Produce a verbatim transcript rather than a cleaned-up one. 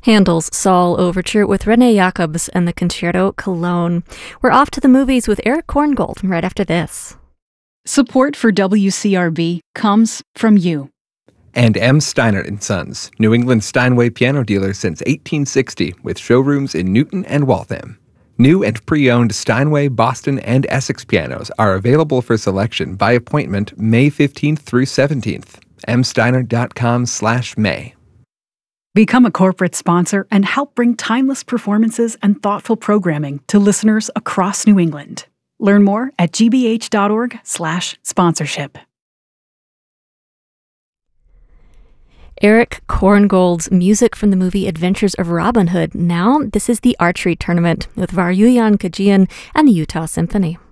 Handel's Saul Overture with Renee Jacobs and the Concerto Cologne. We're off to the movies with Eric Korngold right after this. Support for W C R B comes from you. And M. Steiner and Sons, New England Steinway piano dealer since eighteen sixty, with showrooms in Newton and Waltham. New and pre-owned Steinway, Boston, and Essex pianos are available for selection by appointment May fifteenth through seventeenth. m steiner dot com slash may. Become a corporate sponsor and help bring timeless performances and thoughtful programming to listeners across New England. Learn more at g b h dot org slash sponsorship. Eric Korngold's music from the movie Adventures of Robin Hood. Now, this is the archery tournament with Varyuyan Kajian and the Utah Symphony.